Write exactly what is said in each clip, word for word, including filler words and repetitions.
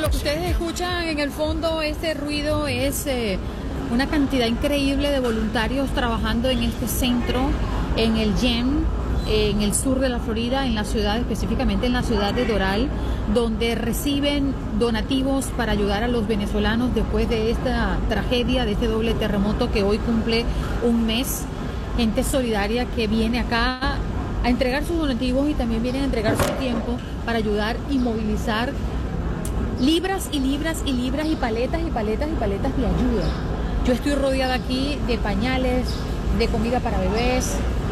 lo que ustedes escuchan en el fondo, este ruido es eh, una cantidad increíble de voluntarios trabajando en este centro, en el G E M, en el sur de la Florida, en la ciudad, específicamente en la ciudad de Doral, donde reciben donativos para ayudar a los venezolanos después de esta tragedia, de este doble terremoto que hoy cumple un mes. Gente solidaria que viene acá a entregar sus donativos y también vienen a entregar su tiempo para ayudar y movilizar libras y libras y libras y paletas y paletas y paletas de ayuda. Yo estoy rodeada aquí de pañales, de comida para bebés,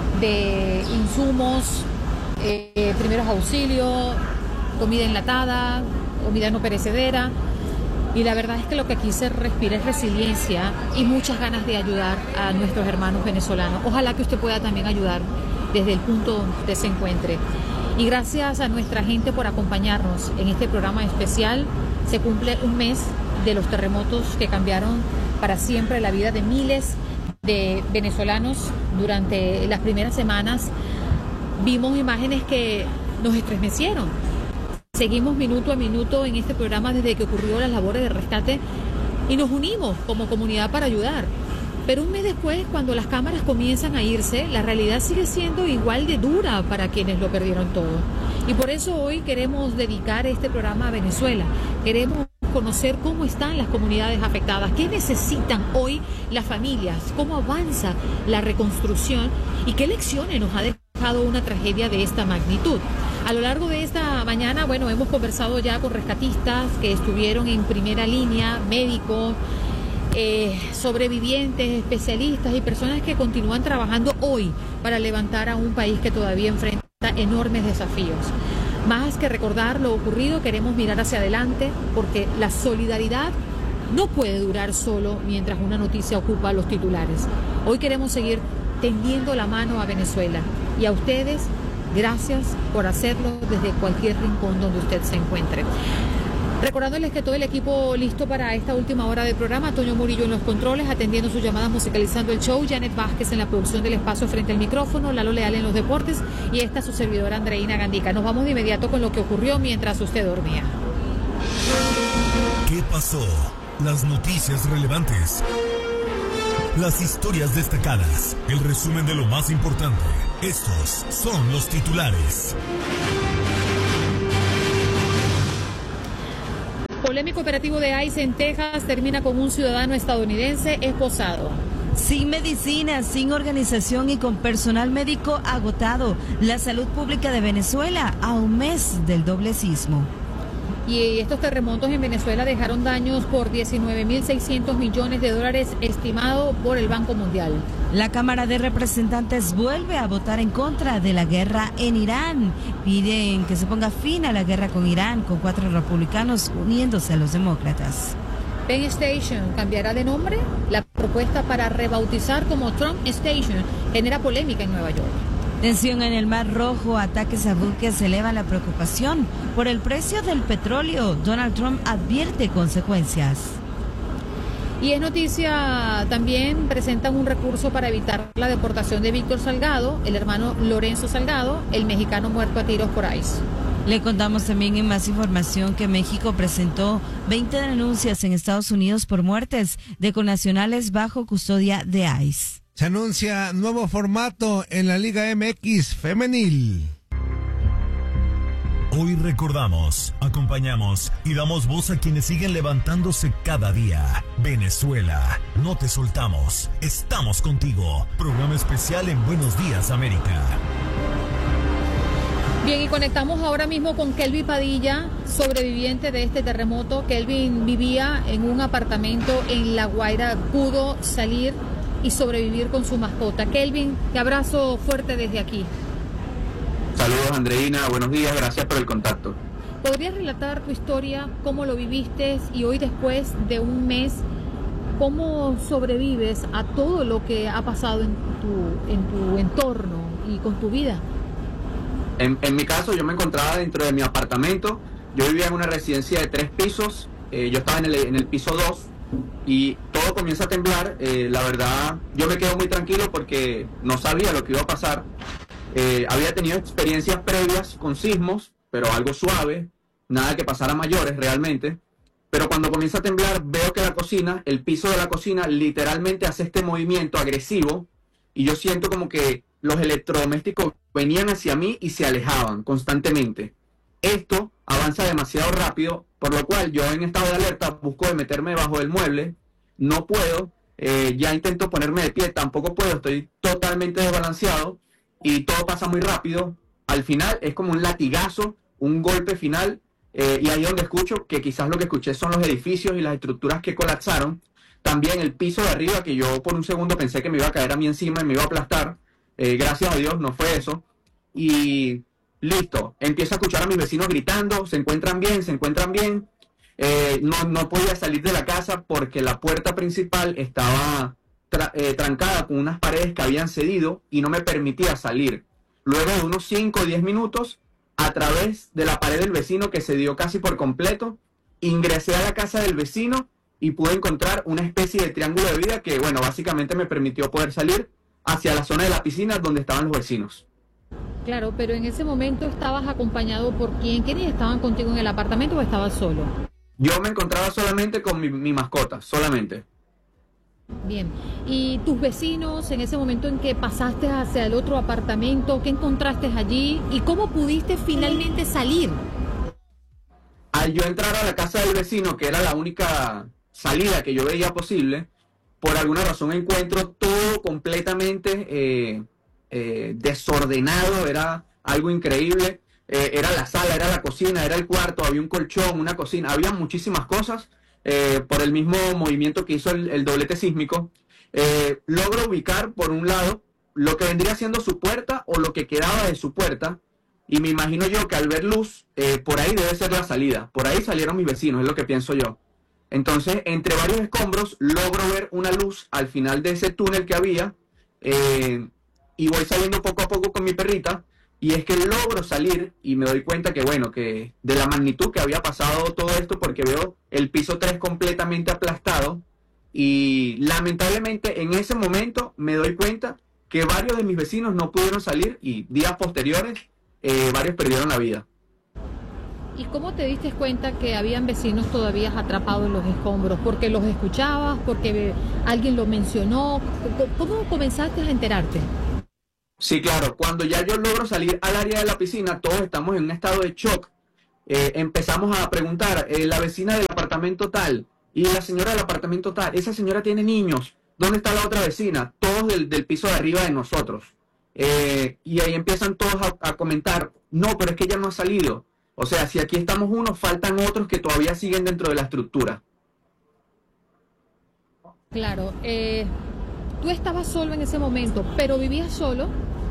de insumos, eh, primeros auxilios, comida enlatada, comida no perecedera. Y la verdad es que lo que aquí se respira es resiliencia y muchas ganas de ayudar a nuestros hermanos venezolanos. Ojalá que usted pueda también ayudar desde el punto donde se encuentre. Y gracias a nuestra gente por acompañarnos en este programa especial. Se cumple un mes de los terremotos que cambiaron para siempre la vida de miles de venezolanos. Durante las primeras semanas vimos imágenes que nos estremecieron. Seguimos minuto a minuto en este programa desde que ocurrió las labores de rescate y nos unimos como comunidad para ayudar. Pero un mes después, cuando las cámaras comienzan a irse, la realidad sigue siendo igual de dura para quienes lo perdieron todo. Y por eso hoy queremos dedicar este programa a Venezuela. Queremos conocer cómo están las comunidades afectadas, qué necesitan hoy las familias, cómo avanza la reconstrucción y qué lecciones nos ha dejado una tragedia de esta magnitud. A lo largo de esta mañana, bueno, hemos conversado ya con rescatistas que estuvieron en primera línea, médicos, eh, sobrevivientes, especialistas y personas que continúan trabajando hoy para levantar a un país que todavía enfrenta enormes desafíos. Más que recordar lo ocurrido, queremos mirar hacia adelante porque la solidaridad no puede durar solo mientras una noticia ocupa los titulares. Hoy queremos seguir tendiendo la mano a Venezuela y a ustedes. Gracias por hacerlo desde cualquier rincón donde usted se encuentre. Recordándoles que todo el equipo listo para esta última hora del programa, Toño Murillo en los controles, atendiendo sus llamadas, musicalizando el show, Janet Vázquez en la producción del espacio frente al micrófono, Lalo Leal en los deportes y esta su servidora Andreina Gandica. Nos vamos de inmediato con lo que ocurrió mientras usted dormía. ¿Qué pasó? Las noticias relevantes. Las historias destacadas, el resumen de lo más importante. Estos son los titulares. Polémico operativo de ICE en Texas termina con un ciudadano estadounidense esposado. Sin medicina, sin organización y con personal médico agotado. La salud pública de Venezuela a un mes del doble sismo. Y estos terremotos en Venezuela dejaron daños por diecinueve mil seiscientos millones de dólares estimado por el Banco Mundial. La Cámara de Representantes vuelve a votar en contra de la guerra en Irán. Piden que se ponga fin a la guerra con Irán, con cuatro republicanos uniéndose a los demócratas. Penn Station cambiará de nombre. La propuesta para rebautizar como Trump Station genera polémica en Nueva York. Tensión en el Mar Rojo, ataques a buques elevan la preocupación por el precio del petróleo. Donald Trump advierte consecuencias. Y es noticia, también presentan un recurso para evitar la deportación de Víctor Salgado, el hermano Lorenzo Salgado, el mexicano muerto a tiros por ICE. Le contamos también en más información que México presentó veinte denuncias en Estados Unidos por muertes de connacionales bajo custodia de ICE. Se anuncia nuevo formato en la Liga M X femenil. Hoy recordamos, acompañamos y damos voz a quienes siguen levantándose cada día. Venezuela, no te soltamos, estamos contigo. Programa especial en Buenos Días, América. Bien, y conectamos ahora mismo con Kelvin Padilla, sobreviviente de este terremoto. Kelvin vivía en un apartamento en La Guaira, pudo salir y sobrevivir con su mascota. Kelvin, te abrazo fuerte desde aquí. Saludos, Andreina, buenos días, gracias por el contacto. ¿Podrías relatar tu historia, cómo lo viviste y hoy después de un mes, cómo sobrevives a todo lo que ha pasado en tu, en tu entorno y con tu vida? En, en mi caso, yo me encontraba dentro de mi apartamento. Yo vivía en una residencia de tres pisos, eh, yo estaba en el, en el piso dos y todo comienza a temblar. Eh, la verdad, yo me quedo muy tranquilo porque no sabía lo que iba a pasar. Eh, había tenido experiencias previas con sismos, pero algo suave, nada que pasara a mayores realmente. pero cuando comienza a temblar veo que la cocina, el piso de la cocina literalmente hace este movimiento agresivo y yo siento como que los electrodomésticos venían hacia mí y se alejaban constantemente. Esto avanza demasiado rápido, por lo cual yo en estado de alerta busco de meterme debajo del mueble, no puedo, eh, ya intento ponerme de pie, tampoco puedo, estoy totalmente desbalanceado y todo pasa muy rápido. Al final es como un latigazo, un golpe final, eh, y ahí es donde escucho que quizás lo que escuché son los edificios y las estructuras que colapsaron. También el piso de arriba, que yo por un segundo pensé que me iba a caer a mí encima y me iba a aplastar. Eh, gracias a Dios no fue eso. Y listo, empiezo a escuchar a mis vecinos gritando, se encuentran bien, se encuentran bien. Eh, no, no podía salir de la casa porque la puerta principal estaba tra eh, trancada con unas paredes que habían cedido y no me permitía salir. Luego de unos cinco o diez minutos, a través de la pared del vecino que cedió casi por completo, ingresé a la casa del vecino y pude encontrar una especie de triángulo de vida que, bueno, básicamente me permitió poder salir hacia la zona de la piscina donde estaban los vecinos. Claro, pero en ese momento estabas acompañado por quién, ¿quiénes estaban contigo en el apartamento o estabas solo? Yo me encontraba solamente con mi, mi mascota, solamente. Bien, ¿y tus vecinos en ese momento en que pasaste hacia el otro apartamento, qué encontraste allí y cómo pudiste finalmente salir? Al yo entrar a la casa del vecino, que era la única salida que yo veía posible, por alguna razón encuentro todo completamente eh, eh, desordenado, era algo increíble. Eh, era la sala, era la cocina, era el cuarto, había un colchón, una cocina, había muchísimas cosas eh, por el mismo movimiento que hizo el, el doblete sísmico. Eh, logro ubicar por un lado lo que vendría siendo su puerta o lo que quedaba de su puerta y me imagino yo que al ver luz, eh, por ahí debe ser la salida, por ahí salieron mis vecinos, es lo que pienso yo. Entonces, entre varios escombros, logro ver una luz al final de ese túnel que había eh, y voy saliendo poco a poco con mi perrita. Y es que logro salir y me doy cuenta que, bueno, que de la magnitud que había pasado todo esto, porque veo el piso tres completamente aplastado y lamentablemente en ese momento me doy cuenta que varios de mis vecinos no pudieron salir y días posteriores eh, varios perdieron la vida. ¿Y cómo te diste cuenta que habían vecinos todavía atrapados en los escombros? ¿Porque los escuchabas? ¿Porque alguien lo mencionó? ¿Cómo comenzaste a enterarte? Sí, claro. Cuando ya yo logro salir al área de la piscina, todos estamos en un estado de shock. Eh, empezamos a preguntar, eh, la vecina del apartamento tal y la señora del apartamento tal, esa señora tiene niños, ¿dónde está la otra vecina? Todos del, del piso de arriba de nosotros. Eh, y ahí empiezan todos a, a comentar, no, pero es que ella no ha salido. O sea, si aquí estamos unos, faltan otros que todavía siguen dentro de la estructura. Claro, eh, tú estabas solo en ese momento, pero vivías solo.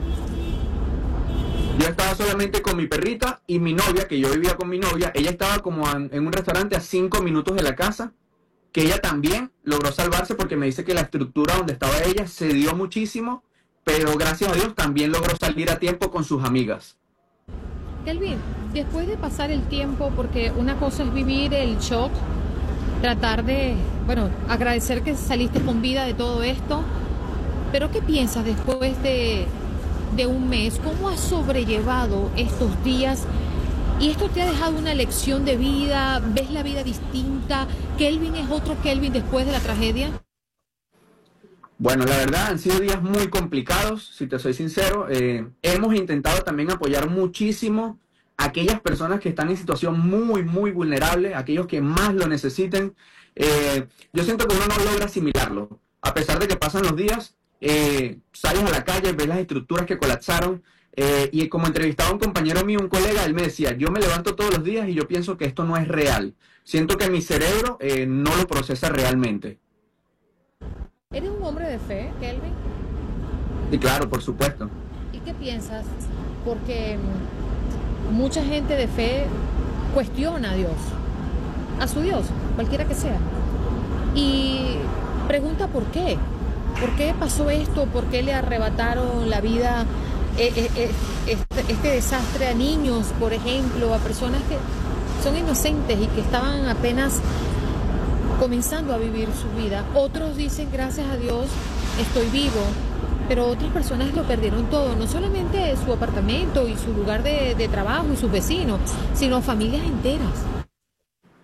Yo estaba solamente con mi perrita y mi novia, que yo vivía con mi novia. Ella estaba como en, en un restaurante a cinco minutos de la casa, que ella también logró salvarse porque me dice que la estructura donde estaba ella cedió muchísimo, pero gracias a Dios también logró salir a tiempo con sus amigas. Kelvin, después de pasar el tiempo, porque una cosa es vivir el shock, tratar de, bueno, agradecer que saliste con vida de todo esto, pero ¿qué piensas después de... de un mes? ¿Cómo has sobrellevado estos días? ¿Y esto te ha dejado una lección de vida? ¿Ves la vida distinta? ¿Kelvin es otro Kelvin después de la tragedia? Bueno, la verdad han sido días muy complicados, si te soy sincero. Eh, hemos intentado también apoyar muchísimo a aquellas personas que están en situación muy, muy vulnerable, aquellos que más lo necesiten. Eh, yo siento que uno no logra asimilarlo. A pesar de que pasan los días, Eh, sales a la calle, ves las estructuras que colapsaron eh, y como entrevistaba a un compañero mío, un colega, él me decía, yo me levanto todos los días y yo pienso que esto no es real. Siento que mi cerebro eh, no lo procesa realmente. ¿Eres un hombre de fe, Kelvin? Y claro, por supuesto. ¿Y qué piensas? Porque mucha gente de fe cuestiona a Dios, a su Dios, cualquiera que sea, y pregunta por qué. ¿Por qué pasó esto? ¿Por qué le arrebataron la vida, eh, eh, eh, este, este desastre a niños, por ejemplo, a personas que son inocentes y que estaban apenas comenzando a vivir su vida? Otros dicen, gracias a Dios, estoy vivo, pero otras personas lo perdieron todo, no solamente su apartamento y su lugar de, de trabajo y sus vecinos, sino familias enteras.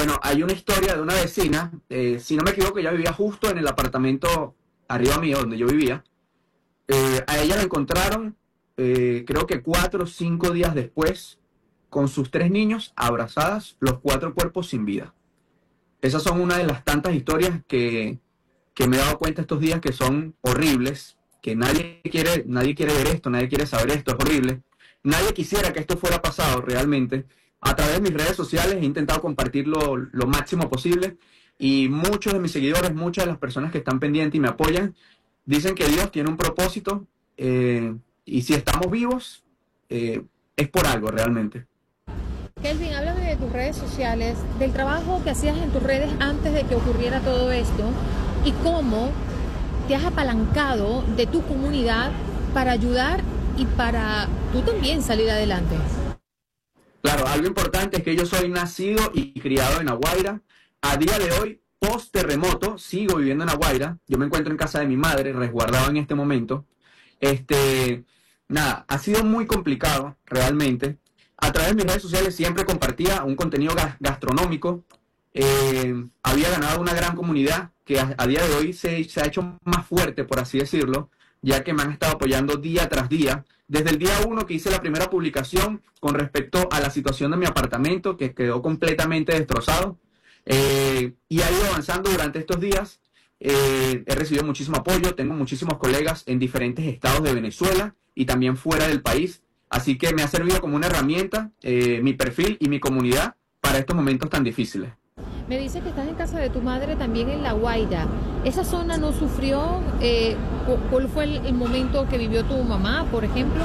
Bueno, hay una historia de una vecina, eh, si no me equivoco, ella vivía justo en el apartamento arriba mío, donde yo vivía. Eh, a ella la encontraron, eh, creo que cuatro o cinco días después, con sus tres niños abrazadas, los cuatro cuerpos sin vida. Esas son una de las tantas historias que, que me he dado cuenta estos días que son horribles, que nadie quiere, nadie quiere ver esto, nadie quiere saber esto, es horrible. Nadie quisiera que esto fuera pasado realmente. A través de mis redes sociales he intentado compartirlo lo máximo posible y muchos de mis seguidores, muchas de las personas que están pendientes y me apoyan, dicen que Dios tiene un propósito eh, y si estamos vivos eh, es por algo realmente. Kelvin, háblame de tus redes sociales, del trabajo que hacías en tus redes antes de que ocurriera todo esto y cómo te has apalancado de tu comunidad para ayudar y para tú también salir adelante. Claro, algo importante es que yo soy nacido y criado en La Guaira. A día de hoy, post terremoto, sigo viviendo en La Guaira. Yo me encuentro en casa de mi madre, resguardado en este momento. Este, nada, ha sido muy complicado realmente. A través de mis redes sociales siempre compartía un contenido ga gastronómico. Eh, había ganado una gran comunidad que a, a día de hoy se, se ha hecho más fuerte, por así decirlo, ya que me han estado apoyando día tras día. Desde el día uno que hice la primera publicación con respecto a la situación de mi apartamento, que quedó completamente destrozado, eh, y ha ido avanzando durante estos días. Eh, he recibido muchísimo apoyo, tengo muchísimos colegas en diferentes estados de Venezuela y también fuera del país, así que me ha servido como una herramienta, eh, mi perfil y mi comunidad para estos momentos tan difíciles. Me dice que estás en casa de tu madre también en La Guaira. ¿Esa zona no sufrió? Eh, ¿Cuál fue el, el momento que vivió tu mamá, por ejemplo?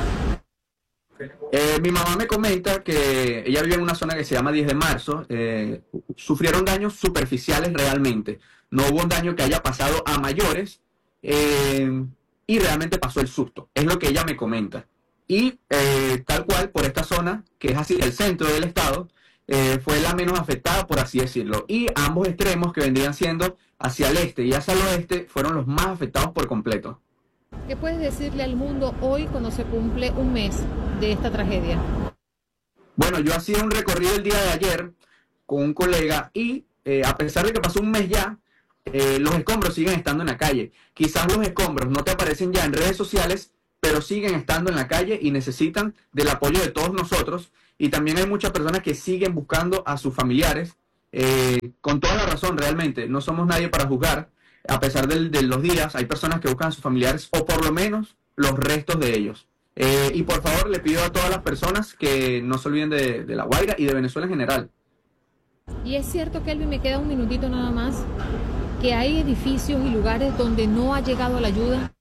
Eh, mi mamá me comenta que ella vive en una zona que se llama diez de marzo. Eh, sufrieron daños superficiales realmente. No hubo un daño que haya pasado a mayores eh, y realmente pasó el susto. Es lo que ella me comenta. Y eh, tal cual por esta zona, que es así el centro del estado, Eh, fue la menos afectada, por así decirlo. Y ambos extremos, que vendrían siendo hacia el este y hacia el oeste, fueron los más afectados por completo. ¿Qué puedes decirle al mundo hoy cuando se cumple un mes de esta tragedia? Bueno, yo hacía un recorrido el día de ayer con un colega y eh, a pesar de que pasó un mes ya, eh, los escombros siguen estando en la calle. Quizás los escombros no te aparecen ya en redes sociales, pero siguen estando en la calle y necesitan del apoyo de todos nosotros. Y también hay muchas personas que siguen buscando a sus familiares, eh, con toda la razón realmente. No somos nadie para juzgar. A pesar de, de los días, hay personas que buscan a sus familiares o por lo menos los restos de ellos. Eh, y por favor le pido a todas las personas que no se olviden de, de La Guaira y de Venezuela en general. Y es cierto, Kelvin, me queda un minutito nada más, que hay edificios y lugares donde no ha llegado la ayuda.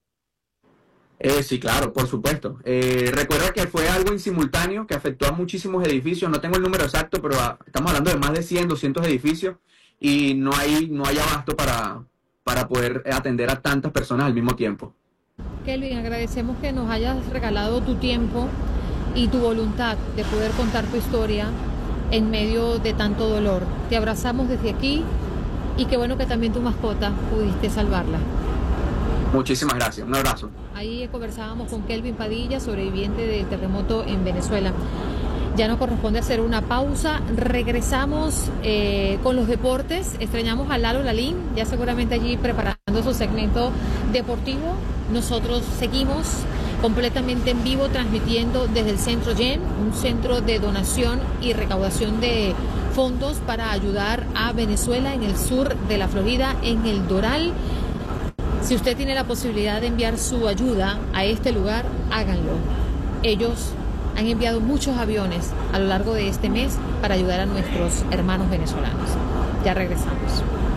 Eh, sí, claro, por supuesto. Eh, recuerda que fue algo en simultáneo que afectó a muchísimos edificios. No tengo el número exacto, pero a, estamos hablando de más de cien, doscientos edificios y no hay, no hay abasto para, para poder atender a tantas personas al mismo tiempo. Kelvin, agradecemos que nos hayas regalado tu tiempo y tu voluntad de poder contar tu historia en medio de tanto dolor. Te abrazamos desde aquí y qué bueno que también tu mascota pudiste salvarla. Muchísimas gracias, un abrazo. Ahí conversábamos con Kelvin Padilla, sobreviviente del terremoto en Venezuela. Ya nos corresponde hacer una pausa. Regresamos eh, con los deportes. Extrañamos a Lalo Lalín, ya seguramente allí preparando su segmento deportivo. Nosotros seguimos completamente en vivo transmitiendo desde el Centro Gem, un centro de donación y recaudación de fondos para ayudar a Venezuela en el sur de la Florida, en el Doral. Si usted tiene la posibilidad de enviar su ayuda a este lugar, háganlo. Ellos han enviado muchos aviones a lo largo de este mes para ayudar a nuestros hermanos venezolanos. Ya regresamos.